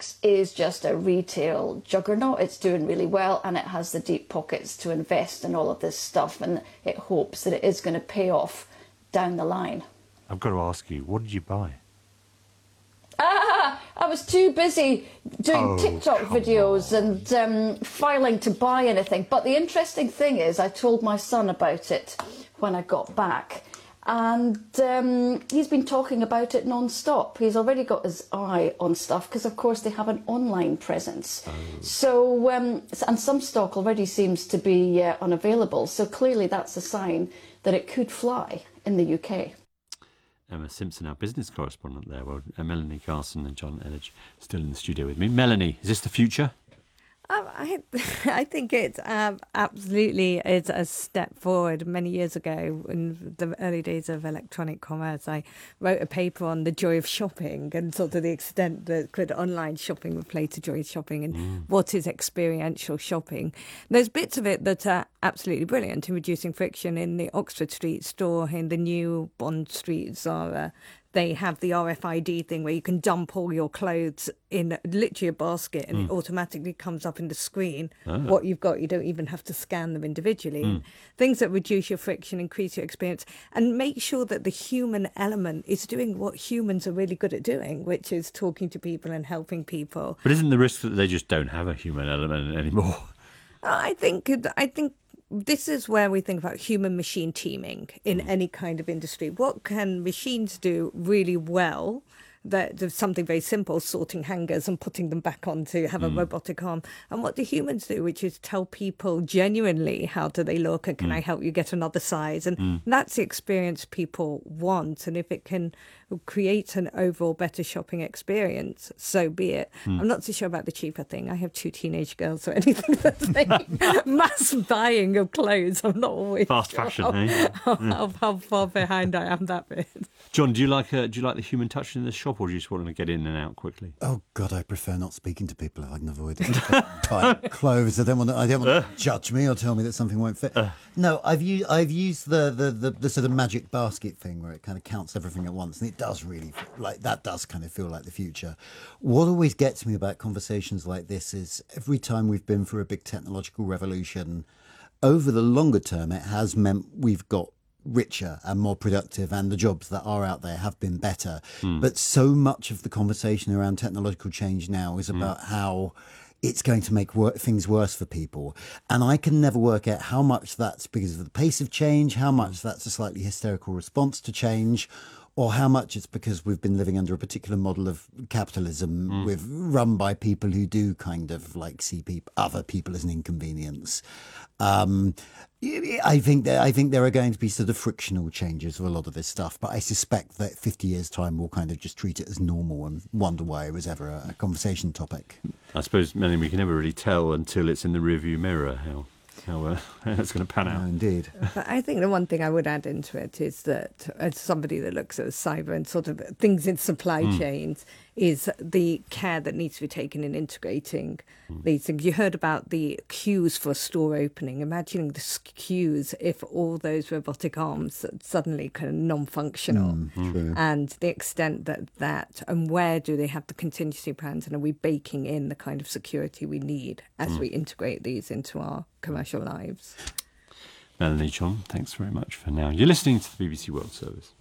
Netflix is just a retail juggernaut. It's doing really well, and it has the deep pockets to invest in all of this stuff, and it hopes that it is going to pay off down the line. I've got to ask you, what did you buy? I was too busy doing TikTok videos and filing to buy anything. But the interesting thing is, I told my son about it when I got back, and he's been talking about it non-stop. He's already got his eye on stuff because, of course, they have an online presence. So, and some stock already seems to be unavailable. So clearly that's a sign that it could fly in the UK. Emma Simpson, our business correspondent there. Well, Melanie Carson and John Elledge still in the studio with me. Melanie, is this the future? I think it's absolutely it's a step forward. Many years ago, in the early days of electronic commerce, I wrote a paper on the joy of shopping and sort of the extent that could online shopping replace the joy of shopping and what is experiential shopping. And there's bits of it that are absolutely brilliant in reducing friction. In the Oxford Street store, in the new Bond Street Zara, they have the RFID thing where you can dump all your clothes in literally a basket and it automatically comes up in the screen what you've got. You don't even have to scan them individually. Things that reduce your friction, increase your experience, and make sure that the human element is doing what humans are really good at doing, which is talking to people and helping people. But isn't the risk that they just don't have a human element anymore? I think this is where we think about human-machine teaming in any kind of industry. What can machines do really well? There's something very simple, sorting hangers and putting them back on to have a robotic arm. And what do humans do, which is tell people genuinely how do they look and can I help you get another size? And that's the experience people want. And if it can create an overall better shopping experience, so be it. I'm not so sure about the cheaper thing. I have 2 teenage girls, so anything that's like mass buying of clothes, I'm not always Fast sure fashion, how far behind I am that bit. John, do you like the human touch in the shop, or do you just want to get in and out quickly? Oh God, I prefer not speaking to people if I can avoid it. Tight clothes. I don't want to judge me or tell me that something won't fit. No, I've used the sort of magic basket thing where it kind of counts everything at once, and it does really does kind of feel like the future. What always gets me about conversations like this is every time we've been through a big technological revolution, over the longer term, it has meant we've got richer and more productive, and the jobs that are out there have been better. But so much of the conversation around technological change now is about how it's going to make things worse for people. And I can never work out how much that's because of the pace of change, how much that's a slightly hysterical response to change, or how much it's because we've been living under a particular model of capitalism run by people who do kind of like see other people as an inconvenience. I think there are going to be sort of frictional changes with a lot of this stuff, but I suspect that 50 years' time we'll kind of just treat it as normal and wonder why it was ever a conversation topic. I suppose, Melanie, we can never really tell until it's in the rearview mirror how it's going to pan out. Indeed. But I think the one thing I would add into it is that as somebody that looks at cyber and sort of things in supply chains is the care that needs to be taken in integrating these things. You heard about the queues for a store opening. Imagining the queues if all those robotic arms suddenly kind of non-functional and the extent that and where do they have the contingency plans, and are we baking in the kind of security we need as we integrate these into our commercial lives. Melanie, John, thanks very much for now. You're listening to the BBC World Service.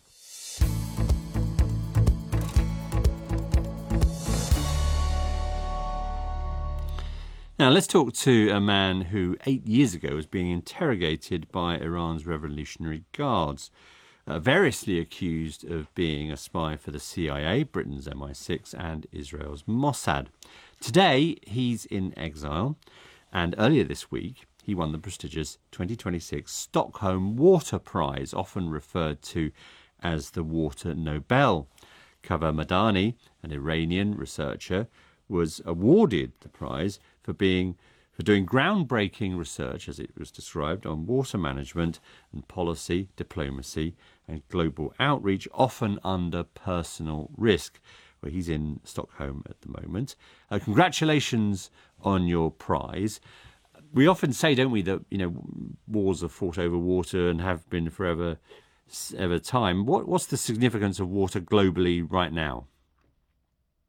Now, let's talk to a man who 8 years ago was being interrogated by Iran's Revolutionary Guards, variously accused of being a spy for the CIA, Britain's MI6, and Israel's Mossad. Today, he's in exile, and earlier this week, he won the prestigious 2026 Stockholm Water Prize, often referred to as the Water Nobel. Kaveh Madani, an Iranian researcher, was awarded the prize for doing groundbreaking research, as it was described, on water management and policy, diplomacy and global outreach, often under personal risk. Well, he's in Stockholm at the moment. Congratulations on your prize. We often say, don't we, that wars are fought over water and have been forever time. What's the significance of water globally right now?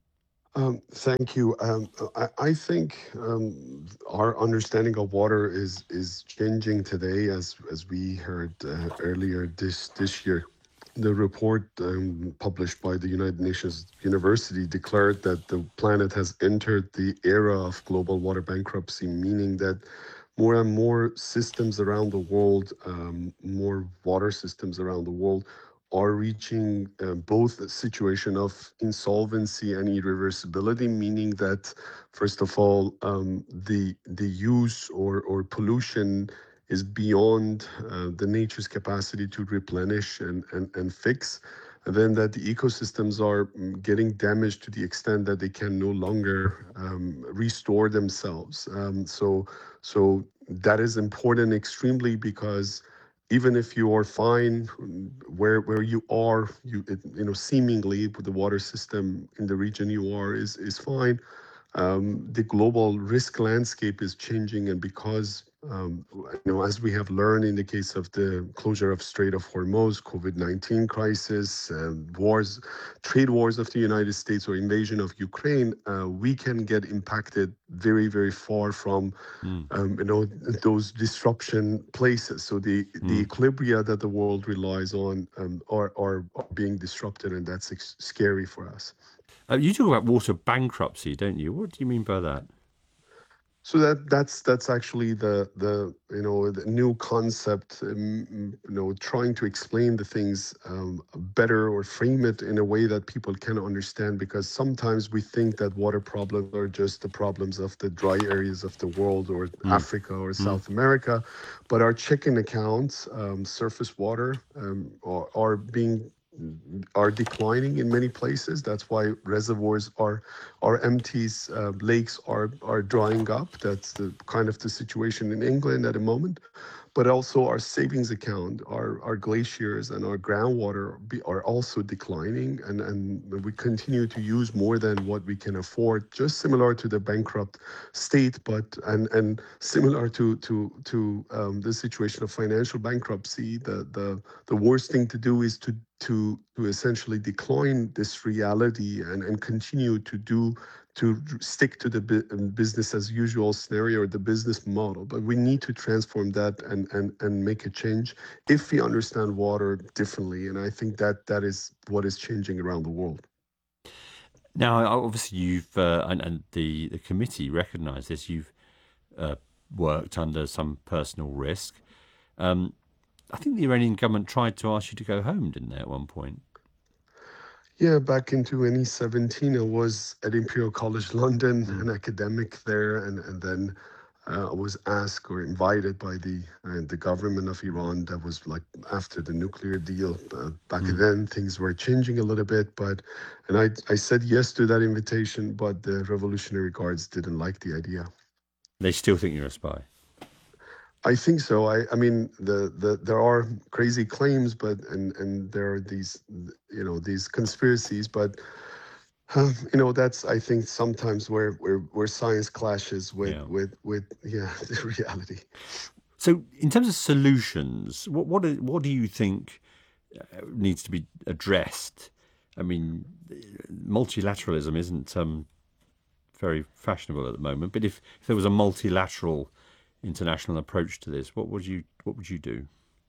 Thank you. I think our understanding of water is changing today, as we heard earlier this year. The report published by the United Nations University declared that the planet has entered the era of global water bankruptcy, meaning that more and more systems around the world, more water systems around the world, are reaching both a situation of insolvency and irreversibility, meaning that, first of all, the use or pollution is beyond the nature's capacity to replenish and fix. And then that the ecosystems are getting damaged to the extent that they can no longer restore themselves. So that is important extremely, because even if you are fine where you are, seemingly the water system in the region you are is fine, the global risk landscape is changing. And because as we have learned in the case of the closure of Strait of Hormuz, COVID-19 crisis, wars, trade wars of the United States, or invasion of Ukraine, we can get impacted very, very far from those disruption places. So the equilibria that the world relies on are being disrupted, and that's scary for us. You talk about water bankruptcy, don't you? What do you mean by that? So that's actually the new concept, trying to explain the things better, or frame it in a way that people can understand, because sometimes we think that water problems are just the problems of the dry areas of the world, or Africa or South America, but our checking accounts, surface water, are declining in many places. That's why reservoirs are empty, lakes are drying up. That's the kind of the situation in England at the moment. But also our savings account, our glaciers and our groundwater are also declining, and we continue to use more than what we can afford, just similar to the bankrupt state, but and similar to the situation of financial bankruptcy. The worst thing to do is to essentially decline this reality and continue to stick to the business as usual scenario, or the business model. But we need to transform that and make a change if we understand water differently. And I think that is what is changing around the world. Now, obviously, you've and the committee recognise this. You've worked under some personal risk. I think the Iranian government tried to ask you to go home, didn't they, at one point? Yeah, back in 2017, I was at Imperial College London, an academic there, and then I was asked or invited by the government of Iran. That was like after the nuclear deal. Back then, things were changing a little bit, and I said yes to that invitation, but the Revolutionary Guards didn't like the idea. They still think you're a spy? I think so. I mean, there are crazy claims, but and there are these conspiracies, but that's, I think, sometimes where science clashes with the reality. So, in terms of solutions, what do you think needs to be addressed? I mean, multilateralism isn't very fashionable at the moment, but if there was a multilateral international approach to this, what would you do?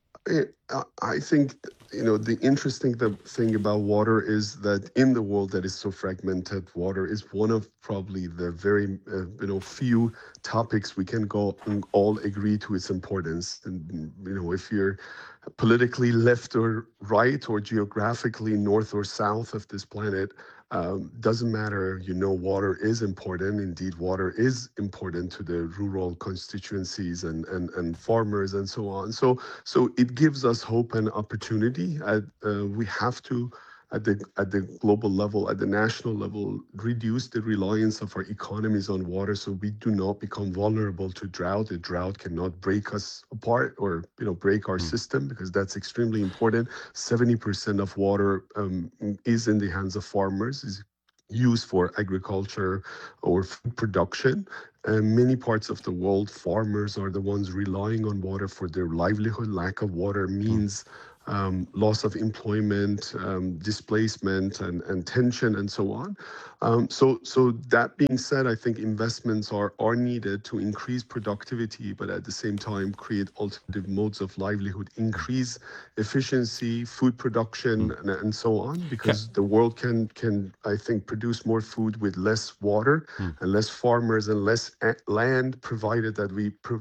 I think the interesting thing about water is that in the world that is so fragmented, water is one of probably the very few topics we can all agree to its importance. And if you're politically left or right, or geographically north or south of this planet, doesn't matter. Water is important. Indeed, water is important to the rural constituencies and farmers and so on. So it gives us hope and opportunity. We have to, at the global level, at the national level, reduce the reliance of our economies on water, so we do not become vulnerable to drought. A drought cannot break us apart, or break our system, because that's extremely important. 70% of water is in the hands of farmers, is used for agriculture or food production. Many parts of the world, farmers are the ones relying on water for their livelihood. Lack of water means loss of employment, displacement, and tension, and so on. So that being said, I think investments are needed to increase productivity, but at the same time create alternative modes of livelihood, increase efficiency, food production, and so on, because the world can I think produce more food with less water and less farmers and less land, provided that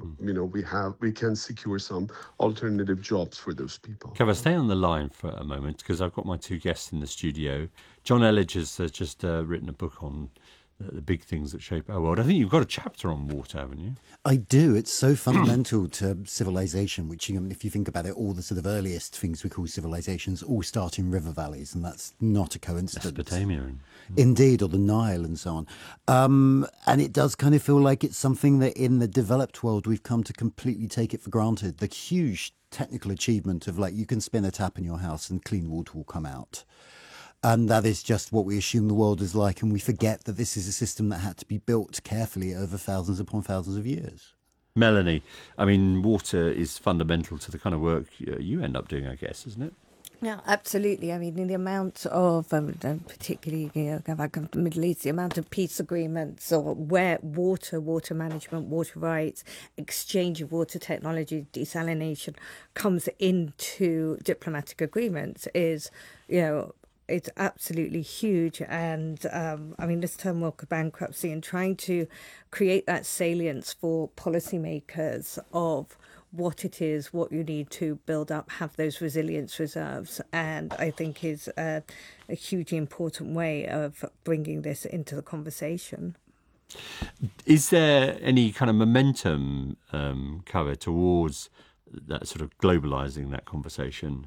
we can secure some alternative jobs for those people. Cover, stay on the line for a moment, because I've got my two guests in the studio. John Elledge has just written a book on the big things that shape our world. I think you've got a chapter on water, haven't you? I do. It's so fundamental to civilization, which, if you think about it, all the sort of earliest things we call civilizations all start in river valleys, and that's not a coincidence. Mesopotamia. Indeed, or the Nile and so on. And it does kind of feel like it's something that in the developed world we've come to completely take it for granted. The huge technical achievement of, like, you can spin a tap in your house and clean water will come out. And that is just what we assume the world is like, and we forget that this is a system that had to be built carefully over thousands upon thousands of years. Melanie, I mean, water is fundamental to the kind of work you end up doing, I guess, isn't it? Yeah, absolutely. I mean, the amount of, particularly, going back to the Middle East, the amount of peace agreements or where water management, water rights, exchange of water technology, desalination comes into diplomatic agreements is, it's absolutely huge. And this turmoil of bankruptcy and trying to create that salience for policymakers of what it is, what you need to build up, have those resilience reserves, and I think is a hugely important way of bringing this into the conversation. Is there any kind of momentum, Cover, towards that sort of globalising that conversation?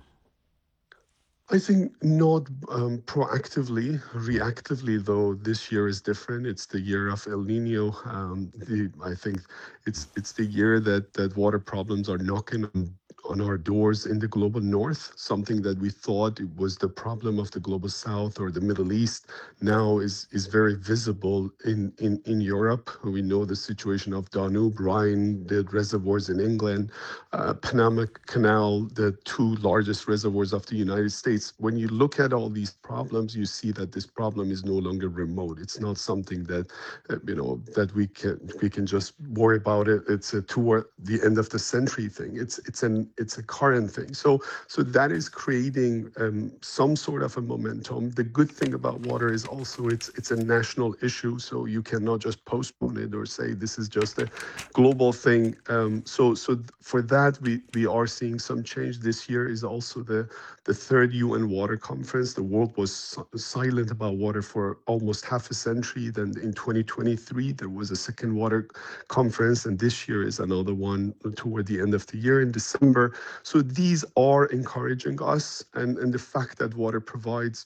I think not proactively. Reactively, though, this year is different. It's the year of El Nino. I think it's the year that water problems are knocking on our doors in the global north. Something that we thought it was the problem of the global south or the Middle East now is very visible in Europe. We know the situation of Danube, Rhine, the reservoirs in England, Panama Canal, the two largest reservoirs of the United States. When you look at all these problems, you see that this problem is no longer remote. It's not something that that we can just worry about it. It's toward the end of the century thing. It's a current thing. So that is creating some sort of a momentum. The good thing about water is also it's a national issue. So you cannot just postpone it or say this is just a global thing. So for that we are seeing some change. This year is also the third UN Water Conference. The world was silent about water for almost half a century. Then in 2023 there was a second water conference, and this year is another one toward the end of the year in December. So these are encouraging us, and the fact that water provides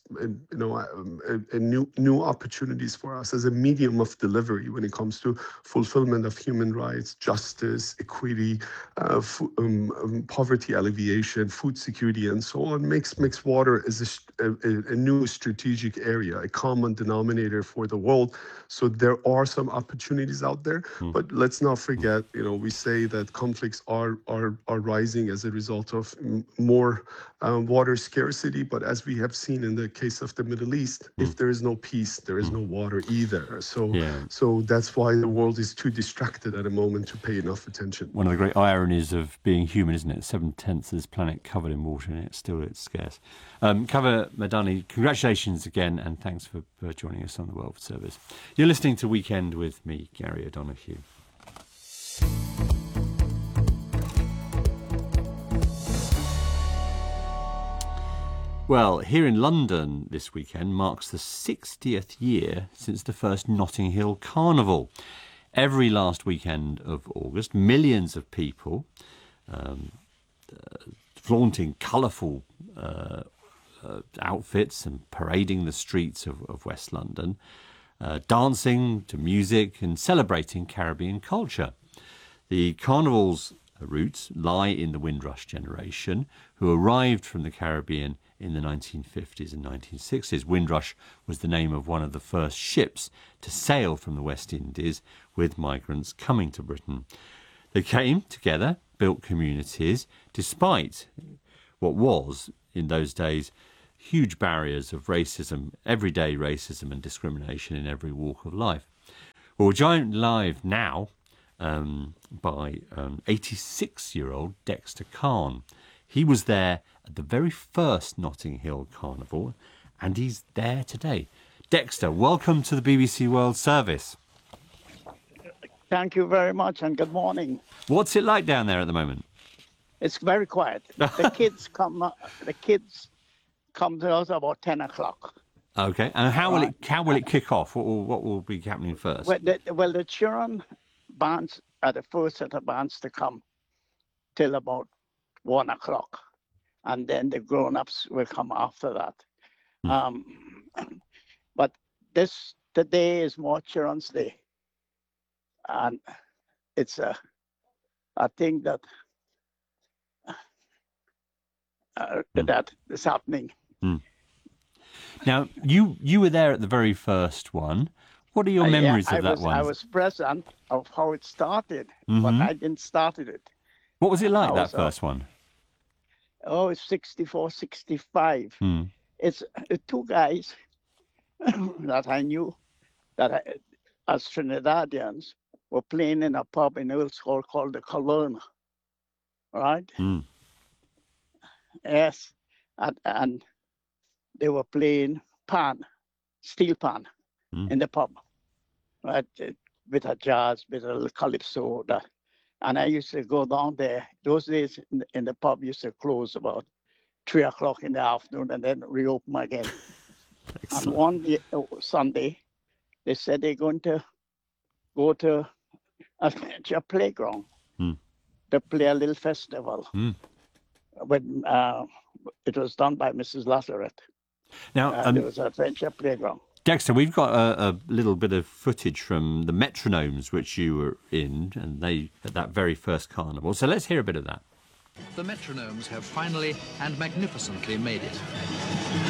new opportunities for us as a medium of delivery when it comes to fulfillment of human rights, justice, equity, poverty alleviation, food security, and so on makes water as a new strategic area, a common denominator for the world. So there are some opportunities out there, but let's not forget, we say that conflicts are rising as a result of more water scarcity. But as we have seen in the case of the Middle East, if there is no peace, there is no water either. So that's why the world is too distracted at the moment to pay enough attention. One of the great ironies of being human, isn't it? 7/10 of this planet covered in water, and it's scarce. Cover Madani, congratulations again, and thanks for joining us on the World Service. You're listening to Weekend with me, Gary O'Donoghue. Well, here in London this weekend marks the 60th year since the first Notting Hill Carnival. Every last weekend of August, millions of people flaunting colourful outfits and parading the streets of West London, dancing to music and celebrating Caribbean culture. The Carnival's roots lie in the Windrush generation, who arrived from the Caribbean in the 1950s and 1960s. Windrush was the name of one of the first ships to sail from the West Indies with migrants coming to Britain. They came together, built communities, despite what was, in those days, huge barriers of racism, everyday racism and discrimination in every walk of life. Well, we're joined live now by 86-year-old Dexter Khan. He was there at the very first Notting Hill Carnival, and he's there today. Dexter, welcome to the BBC World Service. Thank you very much, and good morning. What's it like down there at the moment? It's very quiet. The kids come. The kids come to us about 10 o'clock. Okay, and how will it kick off? What will be happening first? Well, the children bands are the first set of bands to come till about 1 o'clock, and then the grown-ups will come after that. But today is more Children's Day, and it's a thing that that is happening. Now, you were there at the very first one. What are your memories of that one? I was present of how it started, but I didn't start it. What was it like, that first one? Oh, it's 64, 65. It's two guys that I knew that as Trinidadians were playing in a pub in Earl's Hall called the Colonna, right? Yes, and they were playing steel pan in the pub, right? Bit of jazz, bit of calypso, and I used to go down there. Those days in the pub used to close about 3 o'clock in the afternoon and then reopen again. And one Sunday, they said they're going to go to a playground to play a little festival. When it was done by Mrs. Lazarus. Now, there was an adventure playground. Dexter, we've got a little bit of footage from the Metronomes, which you were in, and they at that very first carnival. So let's hear a bit of that. The Metronomes have finally and magnificently made it.